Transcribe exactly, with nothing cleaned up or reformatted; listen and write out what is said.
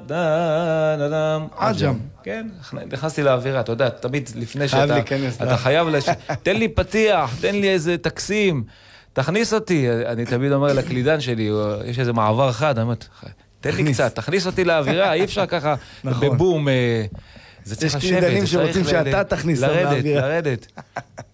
עג'ם. כן, נכנסתי לאווירה, אתה יודע, תמיד לפני חייב שאתה... להיכנס, אתה חייב לש... תן לי פתיח, תן לי איזה תקסים, תכניס אותי. אני תמיד אומר לקלידן שלי, יש איזה מעבר חד, אני אומר, תן לי קצת, תכניס אותי לאווירה, אי אפשר ככה בבום. זה צריך לשבת, יש קלידנים שרוצים שאתה תכניס אותם לאווירה. לרדת, לרדת.